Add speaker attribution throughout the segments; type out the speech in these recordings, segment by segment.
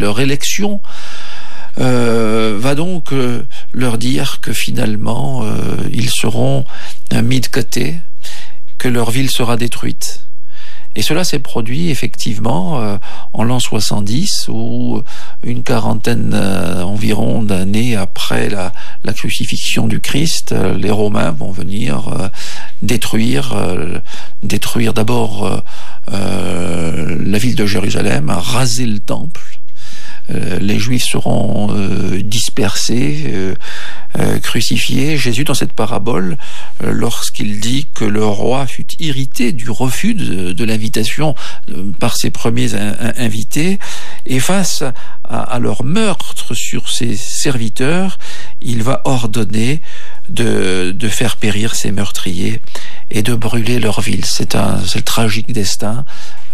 Speaker 1: leur élection, va donc leur dire que finalement ils seront mis de côté, que leur ville sera détruite. Et cela s'est produit effectivement en l'an 70, où une quarantaine environ d'années après la crucifixion du Christ, les Romains vont venir détruire d'abord la ville de Jérusalem, raser le temple. Les Juifs seront dispersés, crucifiés. Jésus, dans cette parabole, lorsqu'il dit que le roi fut irrité du refus de l'invitation par ses premiers invités, et face à leur meurtre sur ses serviteurs, il va ordonner de faire périr ces meurtriers et de brûler leur ville. C'est le tragique destin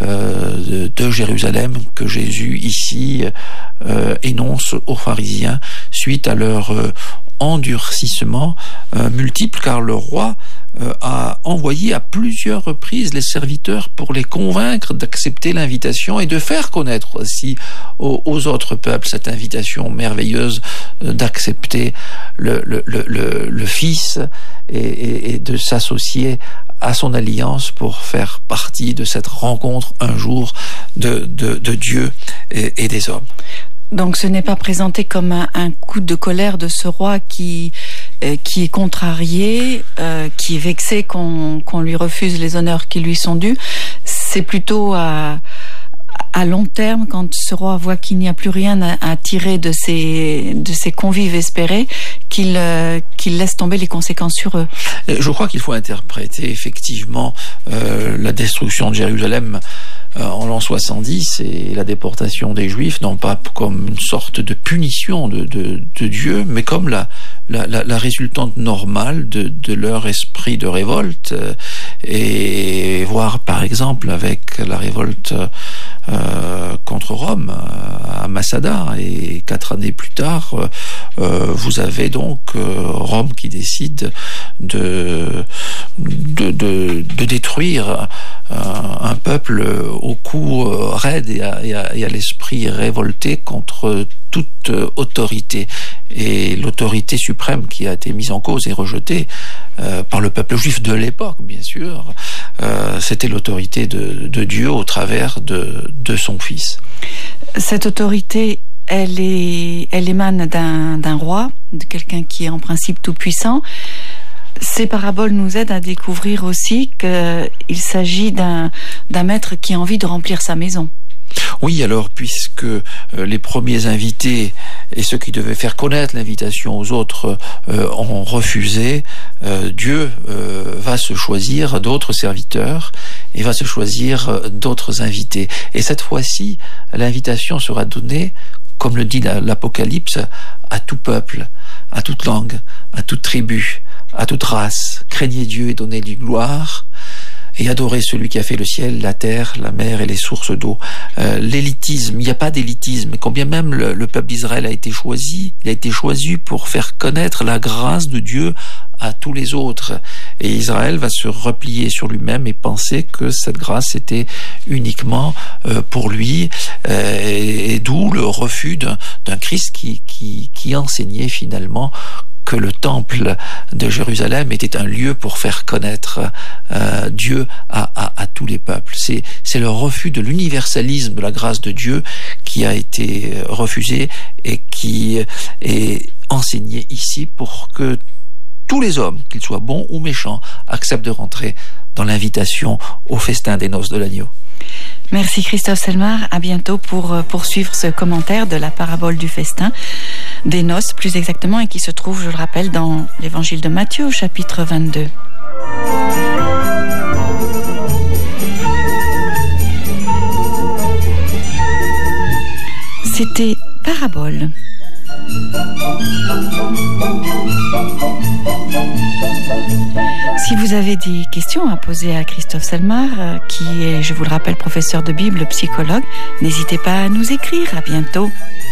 Speaker 1: de Jérusalem que Jésus ici énonce aux pharisiens suite à leur endurcissement multiple, car le roi a envoyé à plusieurs reprises les serviteurs pour les convaincre d'accepter l'invitation et de faire connaître aussi aux autres peuples cette invitation merveilleuse d'accepter le Fils et de s'associer à son alliance pour faire partie de cette rencontre un jour de Dieu et des hommes.
Speaker 2: Donc ce n'est pas présenté comme un coup de colère de ce roi qui est contrarié, qui est vexé qu'on lui refuse les honneurs qui lui sont dus. C'est plutôt à long terme, quand ce roi voit qu'il n'y a plus rien à tirer de ses convives espérés, qu'il laisse tomber les conséquences sur eux.
Speaker 1: Je crois qu'il faut interpréter effectivement la destruction de Jérusalem en l'an 70 et la déportation des Juifs, non pas comme une sorte de punition de Dieu, mais comme la résultante normale de leur esprit de révolte, et voir par exemple avec la révolte contre Rome à Massada, et 4 années plus tard vous avez donc Rome qui décide de détruire un peuple au cou raide et à l'esprit révolté contre toute autorité. Et l'autorité suprême qui a été mise en cause et rejetée par le peuple juif de l'époque, bien sûr, c'était l'autorité de Dieu au travers de son Fils.
Speaker 2: Cette autorité, elle émane d'un roi, de quelqu'un qui est en principe tout-puissant. Ces paraboles nous aident à découvrir aussi qu'il s'agit d'un maître qui a envie de remplir sa maison.
Speaker 1: Oui, alors puisque les premiers invités et ceux qui devaient faire connaître l'invitation aux autres ont refusé, Dieu va se choisir d'autres serviteurs et va se choisir d'autres invités. Et cette fois-ci, l'invitation sera donnée, comme le dit l'Apocalypse, à tout peuple, à toute langue, à toute tribu, à toute race. Craignez Dieu et donnez-lui gloire, et adorez celui qui a fait le ciel, la terre, la mer et les sources d'eau. L'élitisme, il n'y a pas d'élitisme. Quand bien même le peuple d'Israël a été choisi, il a été choisi pour faire connaître la grâce de Dieu à tous les autres. Et Israël va se replier sur lui-même et penser que cette grâce était uniquement pour lui, et d'où le refus d'un Christ qui enseignait finalement que le temple de Jérusalem était un lieu pour faire connaître Dieu à tous les peuples. C'est le refus de l'universalisme de la grâce de Dieu qui a été refusé et qui est enseigné ici pour que tous les hommes, qu'ils soient bons ou méchants, acceptent de rentrer dans l'invitation au festin des noces de l'agneau.
Speaker 2: Merci Christophe Selmar, à bientôt pour poursuivre ce commentaire de la parabole du festin des noces, plus exactement, et qui se trouve, je le rappelle, dans l'évangile de Matthieu au chapitre 22. C'était Parabole. Si vous avez des questions à poser à Christophe Selmar, qui est, je vous le rappelle, professeur de Bible, psychologue, n'hésitez pas à nous écrire. À bientôt.